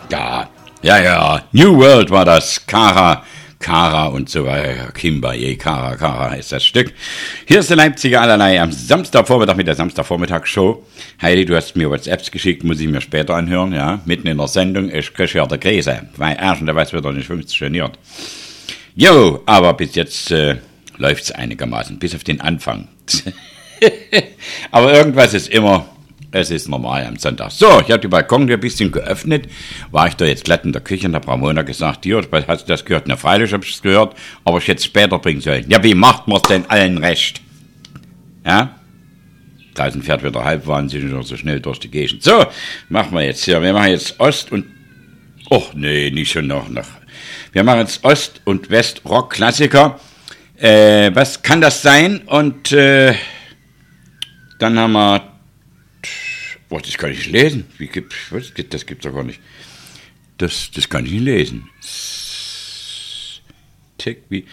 Ja, New World war das, Kara und so weiter, Kimba, Kara heißt das Stück. Hier ist der Leipziger Allerlei am Samstagvormittag mit der Samstagvormittagsshow. Heidi, du hast mir WhatsApps geschickt, muss ich mir später anhören, ja, mitten in der Sendung, ich kriege ja der Krise, weil der weiß wieder nicht funktioniert. Jo, aber bis jetzt läuft es einigermaßen, bis auf den Anfang. Aber irgendwas ist immer, es ist normal am Sonntag. So, ich habe die Balkontür ein bisschen geöffnet, war ich da jetzt glatt in der Küche und da hat Ramona gesagt, hier, hast du das gehört? Na freilich habe ich es gehört, aber ich hätte es später bringen sollen. Ja, wie macht man es denn allen recht? Ja? Draußen fährt wieder halb wahnsinnig oder so schnell durch die Gegend. So, machen wir jetzt hier. Wir machen jetzt Ost und... Och, nee, nicht schon noch. Wir machen jetzt Ost- und West-Rock-Klassiker. Was kann das sein? Und dann haben wir... Oh, das kann ich nicht lesen. Das gibt's doch gar nicht. Das kann ich nicht lesen.